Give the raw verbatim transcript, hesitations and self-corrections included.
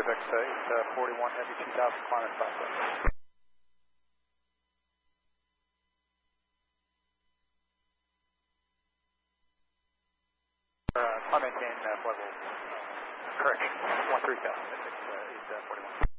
Apex uh, eight forty-one Heavy two thousand, climb at five seven. Uh, I maintain uh, level, uh, correction, one three thousand, Apex uh, eight forty-one.